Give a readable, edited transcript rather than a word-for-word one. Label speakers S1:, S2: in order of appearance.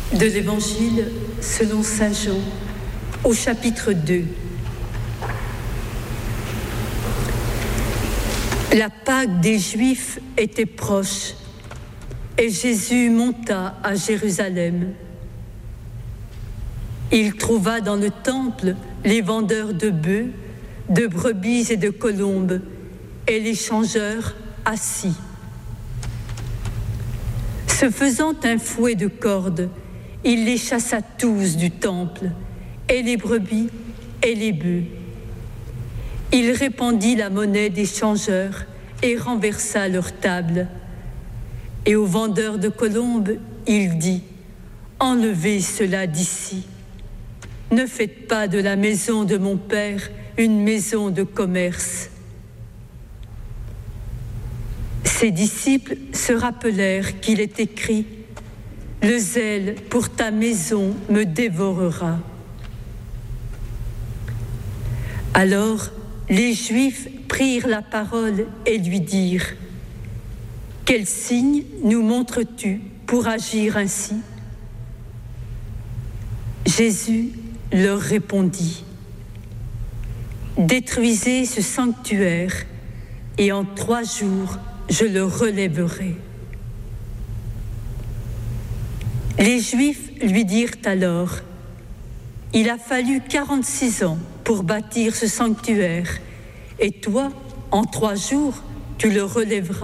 S1: De l'Évangile selon saint Jean, au chapitre 2. La Pâque des Juifs était proche et Jésus monta à Jérusalem. Il trouva dans le temple les vendeurs de bœufs, de brebis et de colombes et les changeurs assis. Se faisant un fouet de cordes, il les chassa tous du temple, et les brebis et les bœufs. Il répandit la monnaie des changeurs et renversa leur table. Et aux vendeurs de colombes, il dit : enlevez cela d'ici. Ne faites pas de la maison de mon Père une maison de commerce. Ses disciples se rappelèrent qu'il est écrit : le zèle pour ta maison me dévorera. Alors les Juifs prirent la parole et lui dirent : quel signe nous montres-tu pour agir ainsi ? Jésus leur répondit : détruisez ce sanctuaire et en 3 jours je le relèverai. Les Juifs lui dirent alors : il a fallu 46 ans pour bâtir ce sanctuaire, et toi, en 3 jours, tu le relèveras.